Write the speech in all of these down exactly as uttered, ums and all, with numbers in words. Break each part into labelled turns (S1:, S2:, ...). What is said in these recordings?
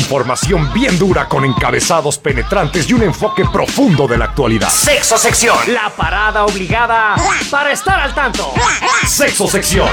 S1: Información bien dura con encabezados penetrantes y un enfoque profundo de la actualidad.
S2: Sexo Sección. La parada obligada para estar al tanto.
S1: Sexo Sección.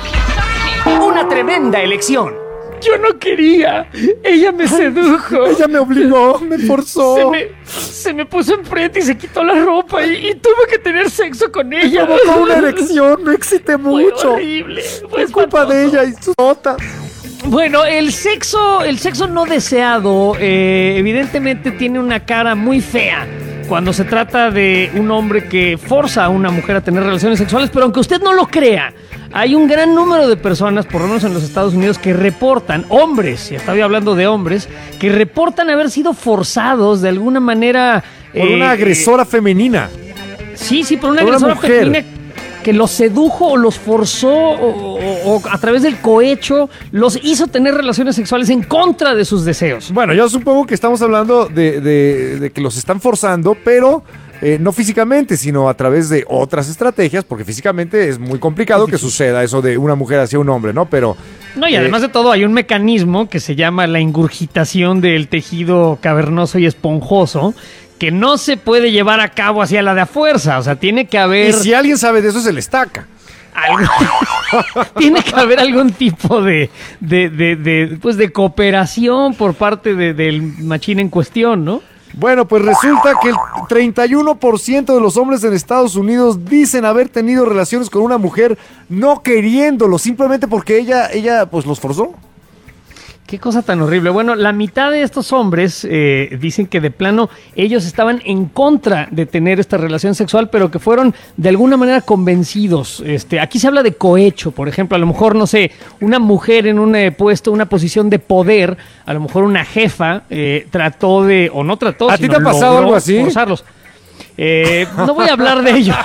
S2: Una tremenda elección.
S3: Yo no quería. Ella me sedujo.
S4: Ella me obligó, me forzó.
S3: Se me, se me puso enfrente y se quitó la ropa y, y tuve que tener sexo con ella.
S4: Me provocó una erección, me excité mucho.
S3: Fue horrible. Fue
S4: Es culpa de ella y sus notas.
S3: Bueno, el sexo, el sexo no deseado, eh, evidentemente tiene una cara muy fea cuando se trata de un hombre que forza a una mujer a tener relaciones sexuales, pero aunque usted no lo crea, hay un gran número de personas, por lo menos en los Estados Unidos, que reportan, hombres, y estaba hablando de hombres, que reportan haber sido forzados de alguna manera...
S4: Por eh, una agresora femenina.
S3: Sí, sí, por una
S4: por
S3: agresora
S4: una mujer.
S3: femenina que los sedujo o los forzó o, o, o a través del cohecho los hizo tener relaciones sexuales en contra de sus deseos.
S4: Bueno, yo supongo que estamos hablando de, de, de que los están forzando, pero... Eh, no físicamente, sino a través de otras estrategias, porque físicamente es muy complicado que suceda eso de una mujer hacia un hombre, ¿no? Pero...
S3: No, y además
S4: eh,
S3: de todo hay un mecanismo que se llama la ingurgitación del tejido cavernoso y esponjoso, que no se puede llevar a cabo hacia la de a fuerza, o sea, tiene que haber...
S4: Y si alguien sabe de eso, se le estaca.
S3: Algo... tiene que haber algún tipo de, de, de, de, pues de cooperación por parte de, del machín en cuestión, ¿no?
S4: Bueno, pues resulta que el treinta y uno por ciento de los hombres en Estados Unidos dicen haber tenido relaciones con una mujer no queriéndolo, simplemente porque ella, ella pues los forzó.
S3: Qué cosa tan horrible. Bueno, la mitad de estos hombres eh, dicen que de plano ellos estaban en contra de tener esta relación sexual, pero que fueron de alguna manera convencidos. Este, aquí se habla de cohecho, por ejemplo, a lo mejor, no sé, una mujer en un eh, puesto, una posición de poder, a lo mejor una jefa eh, trató de, o no trató,
S4: ¿A ti te ha pasado algo así?
S3: Forzarlos. Eh, no voy a hablar de ello.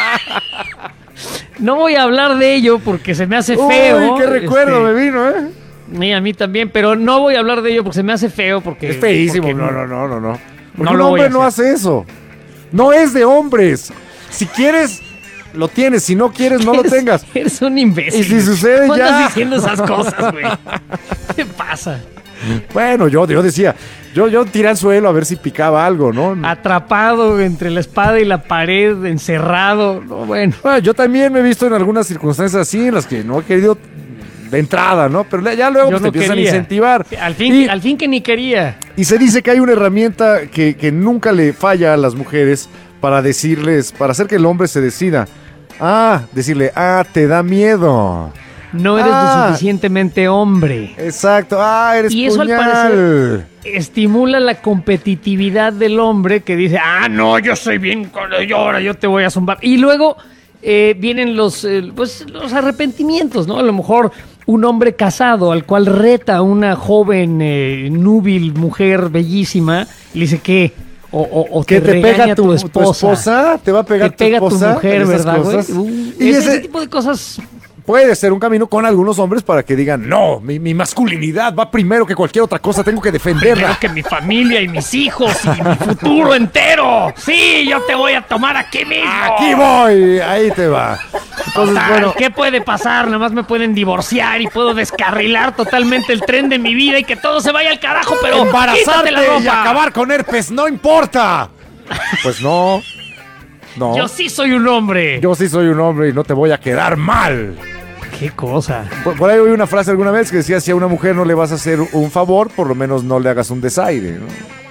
S3: No voy a hablar de ello porque se me hace feo.
S4: Uy, qué recuerdo
S3: este,
S4: me vino, ¿eh?
S3: Y a mí también, pero no voy a hablar de ello porque se me hace feo, porque...
S4: Es feísimo,
S3: porque
S4: no, no, no, no, no. Porque
S3: no
S4: un
S3: lo voy
S4: hombre
S3: a
S4: no hace eso. No es de hombres. Si quieres, lo tienes. Si no quieres, no lo
S3: Eres-
S4: tengas.
S3: Eres un imbécil.
S4: Y si sucede,
S3: ¿Cómo
S4: ya.
S3: andas diciendo esas cosas, güey? ¿Qué pasa?
S4: Bueno, yo, yo decía, yo, yo tiré al suelo a ver si picaba algo, ¿no?
S3: Atrapado entre la espada y la pared, encerrado. No, bueno.
S4: Bueno, yo también me he visto en algunas circunstancias así, en las que no he querido de entrada, ¿no? Pero ya luego
S3: Yo
S4: pues, te
S3: no
S4: empiezan
S3: quería.
S4: a incentivar.
S3: Al fin,
S4: y,
S3: al fin que ni quería.
S4: y se dice que hay una herramienta que, que nunca le falla a las mujeres para decirles, para hacer que el hombre se decida. Ah, decirle, ah, te da miedo.
S3: No eres
S4: Ah.
S3: lo suficientemente hombre.
S4: Exacto, ah, eres
S3: Y eso al
S4: puñal.
S3: parecer estimula la competitividad del hombre que dice, ah, no, yo soy bien, yo ahora yo te voy a zumbar. Y luego eh, vienen los, eh, pues, los arrepentimientos, ¿no? A lo mejor un hombre casado al cual reta a una joven, eh, núbil mujer bellísima y le dice, ¿qué? O, o, o
S4: Que te,
S3: regaña
S4: pega tu,
S3: tu
S4: tu
S3: esposa.
S4: esposa, te va a pegar
S3: Te pega
S4: tu
S3: tu
S4: esposa.
S3: mujer,
S4: esas
S3: ¿verdad, güey?
S4: cosas.
S3: Uh,
S4: Y
S3: ese,
S4: ese
S3: ese tipo de cosas...
S4: puede ser un camino con algunos hombres para que digan, no, mi, mi masculinidad va primero que cualquier otra cosa, tengo que defenderla.
S3: Primero que mi familia y mis hijos y mi futuro entero. Sí, yo te voy a tomar aquí mismo.
S4: Aquí voy, ahí te va. Entonces,
S3: Total,
S4: bueno,
S3: ¿qué puede pasar? Nada más me pueden divorciar y puedo descarrilar totalmente el tren de mi vida y que todo se vaya al carajo, pero quítate
S4: embarazarte
S3: la ropa.
S4: y acabar con herpes no importa. Pues no, no.
S3: Yo sí soy un hombre.
S4: Yo sí soy un hombre y no te voy a quedar mal.
S3: Qué cosa.
S4: Por, por ahí oí una frase alguna vez que decía, si a una mujer no le vas a hacer un favor, por lo menos no le hagas un desaire, ¿no?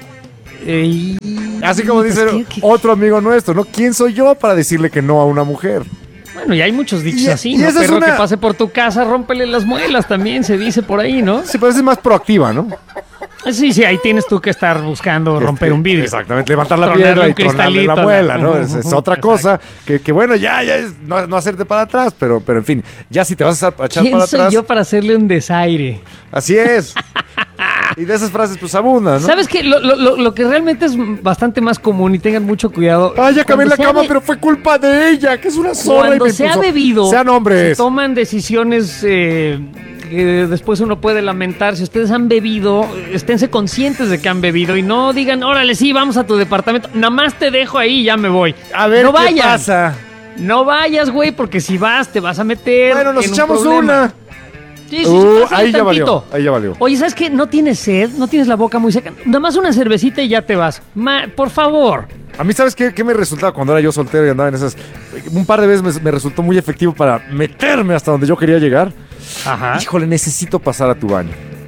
S3: Eh,
S4: Así como
S3: pues,
S4: dice
S3: ¿qué- qué-
S4: otro amigo nuestro, ¿no? ¿Quién soy yo para decirle que no a una mujer?
S3: Bueno, y hay muchos dichos
S4: Y-
S3: así,
S4: y
S3: ¿no?
S4: esa es
S3: Perro
S4: una-
S3: que pase por tu casa, rómpele las muelas también, se dice por ahí, ¿no?
S4: Se parece más proactiva, ¿no?
S3: Sí, sí, ahí tienes tú que estar buscando romper
S4: Este,
S3: un vidrio.
S4: Exactamente, levantar la
S3: Tronarle
S4: piedra
S3: un
S4: y tronarle la
S3: cristalito,
S4: muela, ¿no?
S3: ¿no?
S4: Es, es
S3: Ujú,
S4: otra
S3: exacto.
S4: cosa que, que bueno, ya, ya es no, no hacerte para atrás, pero, pero en fin, ya si te vas a echar
S3: ¿Quién
S4: para
S3: soy
S4: atrás,
S3: yo para hacerle un desaire?
S4: así es. Y de esas frases pues abundan, ¿no?
S3: ¿Sabes qué? Lo, lo- lo- lo que realmente es bastante más común y tengan mucho cuidado.
S4: Ay, ya acabé en la
S3: cuando se
S4: cama,
S3: ha be-
S4: pero fue culpa de ella, que es una zorra y
S3: Cuando
S4: me
S3: se ha
S4: puso-
S3: bebido,
S4: Sean
S3: se
S4: hombres.
S3: toman decisiones eh, que después uno puede lamentar. Si ustedes han bebido, esténse conscientes de que han bebido y no digan, órale, sí, vamos a tu departamento. Nada más te dejo ahí y ya me voy.
S4: A ver
S3: no
S4: qué
S3: vayan.
S4: pasa.
S3: No vayas, güey, porque si vas te vas a meter
S4: Bueno, nos
S3: en un
S4: echamos
S3: problema.
S4: una.
S3: Sí, sí, sí,
S4: Uh,
S3: pásale
S4: ahí ya
S3: tantito.
S4: valió, ahí ya valió.
S3: Oye, ¿sabes qué? ¿No tienes sed? ¿No tienes la boca muy seca? Nada más una cervecita y ya te vas. Ma- por favor.
S4: A mí, ¿sabes qué, qué me resultaba cuando era yo soltero y andaba en esas? Un par de veces me, me resultó muy efectivo para meterme hasta donde yo quería llegar.
S3: Ajá.
S4: Híjole, necesito pasar a tu baño.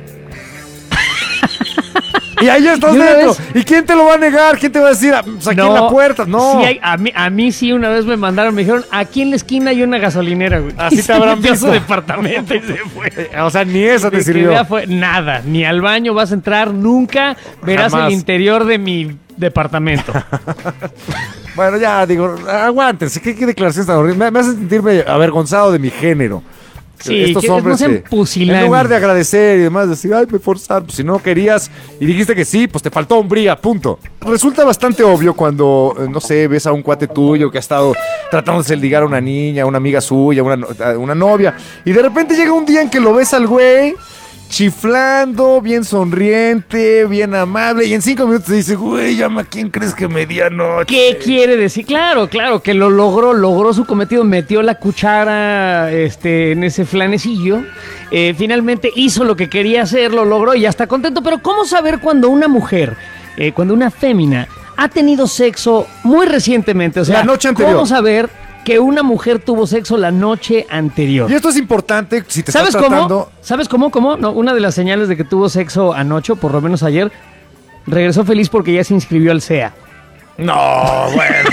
S4: Y ahí ya estás
S3: ¿Y una
S4: dentro.
S3: vez?
S4: ¿Y quién te lo va a negar? ¿Quién te va a decir? "Ah, pues aquí en la puerta. No.
S3: Sí hay- a, mí, a mí sí una vez me mandaron, me dijeron, aquí en la esquina hay una gasolinera, güey.
S4: Así
S3: Y
S4: te
S3: se
S4: habrán
S3: metió a
S4: visto.
S3: su departamento y se fue.
S4: Eh, O sea, ni esa te
S3: De que
S4: sirvió.
S3: vea fue nada, ni al baño vas a entrar nunca, verás
S4: Jamás.
S3: el interior de mi departamento.
S4: Bueno, ya digo, aguántense. ¿Qué, qué declaración tan horrible? Me, me hace sentirme avergonzado de mi género.
S3: Sí,
S4: Estos
S3: que
S4: hombres
S3: no sean
S4: que,
S3: pusilánimes.
S4: en lugar de agradecer y demás, decir, ay, me forzaron. Pues si no querías y dijiste que sí, pues te faltó hombría, punto. Resulta bastante obvio cuando, eh, no sé, ves a un cuate tuyo que ha estado tratándose de ligar a una niña, a una amiga suya, una, no- a una novia, y de repente llega un día en que lo ves al güey chiflando, bien sonriente, bien amable, y en cinco minutos te dice, güey, llama, ¿quién crees que me di anoche?
S3: ¿Qué quiere decir? Claro, claro, que lo logró, logró su cometido, metió la cuchara este, en ese flanecillo, eh, finalmente hizo lo que quería hacer, lo logró y ya está contento. Pero ¿cómo saber cuando una mujer, eh, cuando una fémina ha tenido sexo muy recientemente? O sea,
S4: La noche anterior.
S3: ¿cómo saber que una mujer tuvo sexo la noche anterior?
S4: Y esto es importante si te
S3: ¿Sabes
S4: estás
S3: cómo?
S4: tratando...
S3: ¿Sabes cómo? ¿Cómo? No, una de las señales de que tuvo sexo anoche, o por lo menos ayer, regresó feliz porque ya se inscribió al C E A.
S4: No, bueno.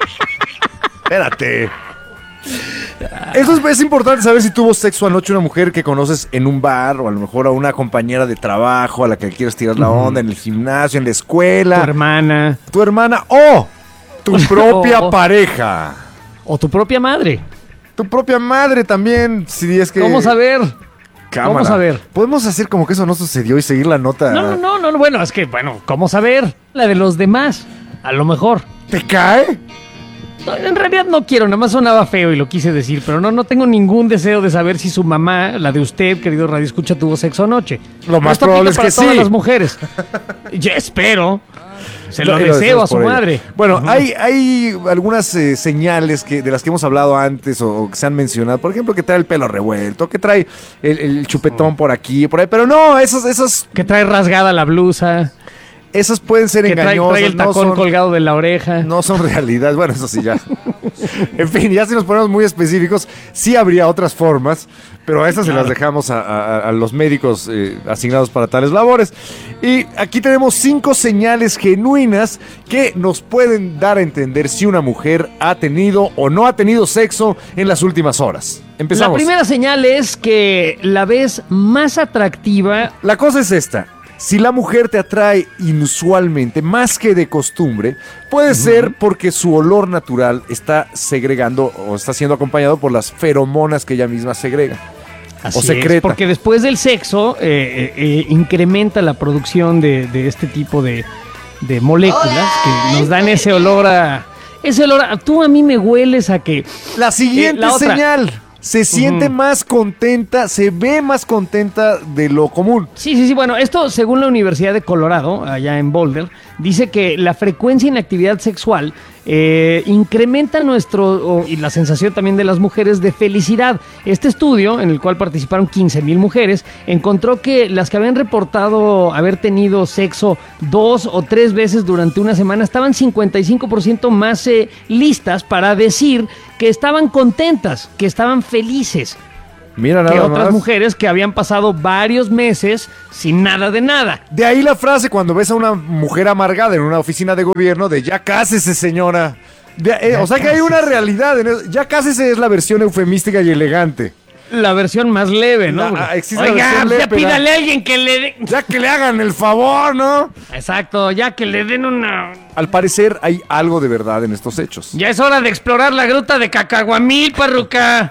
S4: Espérate. Eso es, es importante saber si tuvo sexo anoche una mujer que conoces en un bar o a lo mejor a una compañera de trabajo a la que quieres tirar la onda, en el gimnasio, en la
S3: Tu
S4: escuela,
S3: hermana
S4: tu hermana o tu propia
S3: O-
S4: pareja.
S3: o tu propia madre.
S4: Tu propia madre también, si es que...
S3: ¿Cómo saber?
S4: Cámara.
S3: ¿Cómo saber?
S4: Podemos hacer como que eso no sucedió y seguir la nota.
S3: No, no, no, no, no, bueno, es que, bueno, ¿cómo saber? La de los demás, a lo mejor.
S4: ¿Te cae?
S3: No, en realidad no quiero, nada más sonaba feo y lo quise decir, pero no, no tengo ningún deseo de saber si su mamá, la de usted, querido Radio Escucha, tuvo sexo anoche.
S4: Lo más
S3: Esto
S4: probable
S3: aplica
S4: es que
S3: para todas
S4: sí.
S3: las mujeres. Yo espero. Se lo
S4: Y
S3: deseo a
S4: deseamos
S3: su
S4: por ella.
S3: madre.
S4: Bueno, hay, hay algunas eh, señales que, de las que hemos hablado antes o, o que se han mencionado. Por ejemplo, que trae el pelo revuelto, que trae el, el chupetón por aquí, por ahí. Pero no, esas, esas,
S3: Que trae rasgada la blusa.
S4: esas pueden ser
S3: Que trae,
S4: engañosas.
S3: trae el
S4: no
S3: tacón
S4: son-
S3: colgado de la oreja.
S4: No son realidad. Bueno, eso sí ya. En fin, ya si nos ponemos muy específicos, sí habría otras formas, pero a esas se las dejamos a, a- a los médicos eh, asignados para tales labores. Y aquí tenemos cinco señales genuinas que nos pueden dar a entender si una mujer ha tenido o no ha tenido sexo en las últimas horas. Empezamos.
S3: La primera señal es que la ves más atractiva.
S4: La cosa es esta. Si la mujer te atrae inusualmente, más que de costumbre, puede ser porque su olor natural está segregando o está siendo acompañado por las feromonas que ella misma segrega.
S3: Así
S4: o secreta.
S3: es, porque después del sexo eh, eh, eh, incrementa la producción de, de este tipo de, de moléculas que nos dan ese olor a... Ese olor a... Tú a mí me hueles a que...
S4: La siguiente
S3: Eh, la otra.
S4: señal. Se siente
S3: Ujú.
S4: más contenta, se ve más contenta de lo común.
S3: Sí, sí, sí. Bueno, esto según la Universidad de Colorado, allá en Boulder, dice que la frecuencia en actividad sexual eh, incrementa nuestro, o- y la sensación también de las mujeres de felicidad. Este estudio, en el cual participaron quince mil mujeres, encontró que las que habían reportado haber tenido sexo dos o tres veces durante una semana estaban cincuenta y cinco por ciento más eh, listas para decir que estaban contentas, que estaban felices.
S4: Mira
S3: Que
S4: nada
S3: otras
S4: más.
S3: mujeres que habían pasado varios meses sin nada de nada.
S4: De ahí la frase cuando ves a una mujer amargada en una oficina de gobierno de ya cásese, señora. De- eh, o sea que hay una realidad. En eso. Ya cásese es la versión eufemística y elegante.
S3: La versión más leve, ¿no?
S4: La-
S3: Porque,
S4: ah, existe la
S3: Oiga,
S4: versión leve,
S3: ya
S4: pero-
S3: pídale a alguien que le dé...
S4: Ya que le hagan el favor, ¿no?
S3: Exacto, ya que le den una...
S4: Al parecer hay algo de verdad en estos hechos.
S3: Ya es hora de explorar la gruta de Cacahuamil, parruca.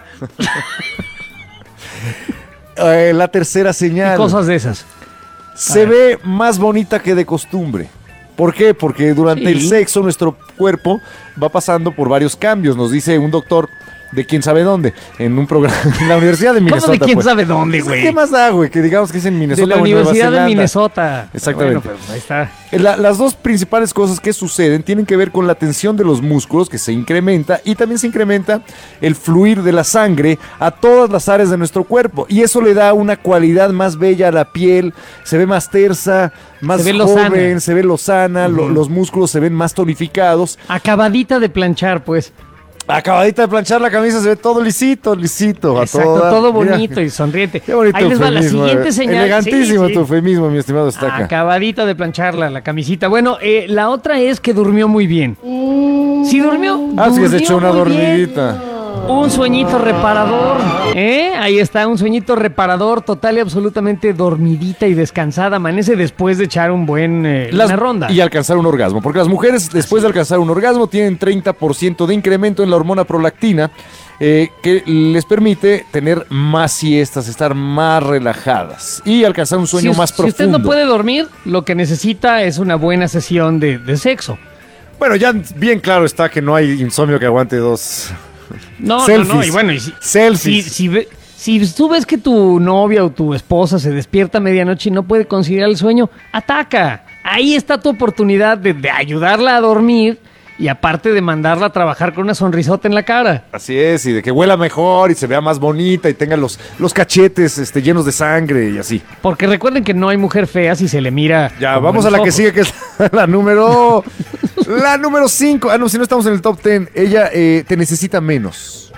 S4: Eh, la tercera señal.
S3: Cosas de esas.
S4: Se ve más bonita que de costumbre. ¿Por qué? Porque durante
S3: Sí.
S4: el sexo nuestro cuerpo va pasando por varios cambios. Nos dice un doctor de quién sabe dónde, en un programa en la Universidad de Minnesota.
S3: ¿Cómo de quién
S4: pues.
S3: sabe dónde, güey?
S4: ¿Qué más da, güey? Que digamos que es en Minnesota
S3: De la
S4: o en Nueva
S3: Universidad de
S4: Zelanda.
S3: Minnesota.
S4: Exactamente.
S3: Bueno, pues ahí está.
S4: La- las dos principales cosas que suceden tienen que ver con la tensión de los músculos, que se incrementa, y también se incrementa el fluir de la sangre a todas las áreas de nuestro cuerpo. Y eso le da una cualidad más bella a la piel, se ve más tersa, más
S3: Se ve
S4: joven,
S3: lozana.
S4: se ve lozana, lo- los músculos se ven más tonificados.
S3: Acabadita de planchar, pues.
S4: Acabadita de planchar la camisa, se ve todo lisito, lisito. a
S3: Exacto,
S4: toda-
S3: todo
S4: Mira,
S3: bonito y sonriente.
S4: Qué bonito
S3: Ahí les va la
S4: eufemismo,
S3: siguiente
S4: eh.
S3: señal.
S4: Elegantísimo
S3: Sí, sí.
S4: tu eufemismo, mi estimado Estaca.
S3: Acabadita de plancharla, la camisita. Bueno, eh, la otra es que durmió muy bien. Sí, durmió.
S4: Ah, sí, que se
S3: durmió
S4: echó una
S3: muy bien.
S4: dormidita.
S3: Un sueñito reparador, ¿eh? Ahí está, un sueñito reparador, total y absolutamente dormidita y descansada. Amanece después de echar un buen, eh,
S4: Las-
S3: una ronda.
S4: Y alcanzar un orgasmo. Porque las mujeres, después de alcanzar un orgasmo, tienen treinta por ciento de incremento en la hormona prolactina, eh, que les permite tener más siestas, estar más relajadas y alcanzar un sueño
S3: si,
S4: más
S3: si
S4: profundo.
S3: usted no puede dormir, lo que necesita es una buena sesión de, de sexo.
S4: Bueno, ya bien claro está que no hay insomnio que aguante dos.
S3: No,
S4: Selfies.
S3: no, no, y bueno, y si,
S4: Selfies.
S3: si, si, ve- si tú ves que tu novia o tu esposa se despierta a medianoche y no puede conciliar el sueño, ataca. Ahí está tu oportunidad de, de ayudarla a dormir y aparte de mandarla a trabajar con una sonrisota en la cara.
S4: Así es, y de que huela mejor y se vea más bonita y tenga los, los cachetes este, llenos de sangre y así.
S3: Porque recuerden que no hay mujer fea si se le mira.
S4: Ya,
S3: con
S4: vamos a
S3: buenos
S4: la que
S3: ojos.
S4: sigue, que es la número. La número cinco. Ah, no, si no estamos en el top ten. Ella eh, te necesita menos.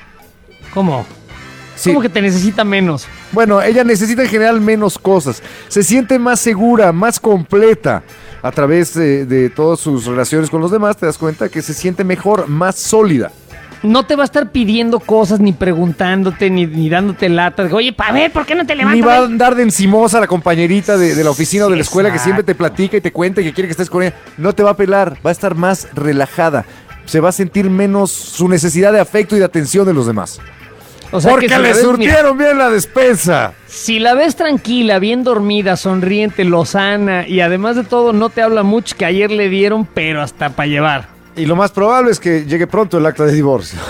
S3: ¿Cómo?
S4: Sí.
S3: ¿Cómo que te necesita menos?
S4: Bueno, ella necesita en general menos cosas. Se siente más segura, más completa. A través de, de todas sus relaciones con los demás, te das cuenta que se siente mejor, más sólida.
S3: No te va a estar pidiendo cosas, ni preguntándote, ni, ni dándote lata. De, oye, pa' ver, ¿por qué no te levantas?
S4: Ni va a andar de encimosa a la compañerita de, de la oficina o de la escuela que
S3: Exacto.
S4: siempre te platica y te cuenta y que quiere que estés con ella. No te va a pelar, va a estar más relajada. Se va a sentir menos su necesidad de afecto y de atención de los demás.
S3: O sea,
S4: Porque
S3: que si
S4: le
S3: la ves-
S4: surtieron bien la despensa.
S3: Si la ves tranquila, bien dormida, sonriente, lozana y además de todo no te habla mucho que ayer le dieron, pero hasta para llevar.
S4: Y lo más probable es que llegue pronto el acta de divorcio.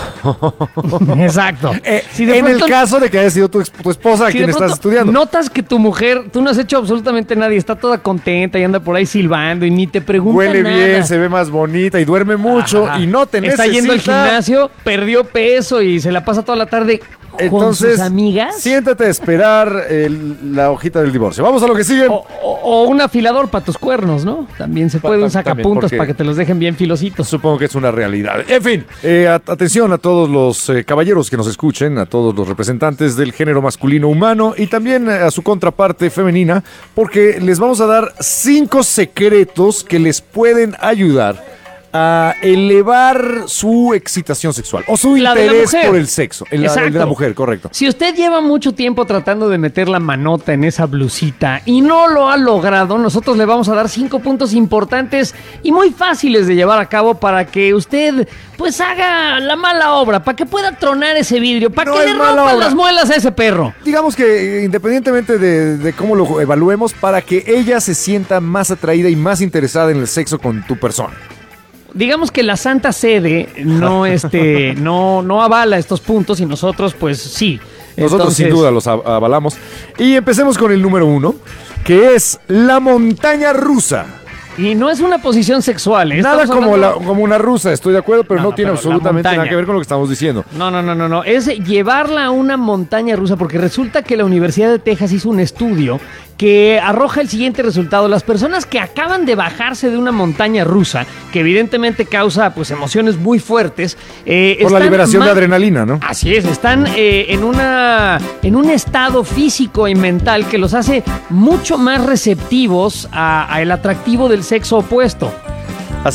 S3: Exacto.
S4: Eh,
S3: Si de
S4: en el
S3: pronto-
S4: caso de que haya sido tu, ex- tu esposa a
S3: si
S4: quien
S3: de
S4: estás
S3: pronto
S4: estudiando.
S3: notas que tu mujer, tú no has hecho absolutamente nada y está toda contenta y anda por ahí silbando y ni te pregunta
S4: Huele
S3: nada.
S4: bien, se ve más bonita y duerme mucho
S3: Ajá.
S4: y no te
S3: Está
S4: necesita.
S3: yendo al gimnasio, perdió peso y se la pasa toda la tarde con
S4: Entonces,
S3: sus amigas.
S4: siéntate a esperar el- la hojita del divorcio. Vamos a lo que sigue.
S3: O, o- o un afilador para tus cuernos, ¿no? También se puede, un
S4: También,
S3: sacapuntas
S4: porque-
S3: para que te los dejen bien filositos.
S4: Supongo que es una realidad. En fin, eh, at- atención a todos los eh, caballeros que nos escuchen, a todos los representantes del género masculino humano y también eh, a su contraparte femenina, porque les vamos a dar cinco secretos que les pueden ayudar a elevar su excitación sexual o su
S3: La de la
S4: interés
S3: mujer.
S4: por el sexo. El, el de la
S3: Exacto.
S4: mujer, correcto.
S3: Si usted lleva mucho tiempo tratando de meter la manota en esa blusita y no lo ha logrado, nosotros le vamos a dar cinco puntos importantes y muy fáciles de llevar a cabo para que usted pues haga la mala obra, para que pueda tronar ese vidrio, para
S4: No
S3: que
S4: es
S3: le
S4: mala
S3: rompan
S4: obra.
S3: las muelas a ese perro.
S4: Digamos que eh, independientemente de, de cómo lo evaluemos, para que ella se sienta más atraída y más interesada en el sexo con tu persona.
S3: Digamos que la Santa Sede no, este, no, no avala estos puntos y nosotros pues sí.
S4: Nosotros
S3: Entonces,
S4: sin duda los av- avalamos. Y empecemos con el número uno, que es la montaña rusa.
S3: Y no es una posición sexual. ¿eh?
S4: Nada
S3: Estamos
S4: como, la,
S3: hablando-
S4: como una rusa, estoy de acuerdo, pero
S3: No,
S4: no,
S3: no,
S4: tiene
S3: pero la
S4: absolutamente nada
S3: montaña.
S4: que ver con lo que estamos diciendo.
S3: No, no, no, no, no. Es llevarla a una montaña rusa porque resulta que la Universidad de Texas hizo un estudio que arroja el siguiente resultado. Las personas que acaban de bajarse de una montaña rusa, que evidentemente causa pues emociones muy fuertes, eh,
S4: Por la
S3: están
S4: liberación de
S3: más-
S4: adrenalina, ¿no?
S3: Así es, están eh, en, una, en un estado físico y mental que los hace mucho más receptivos a, a el atractivo del sexo opuesto.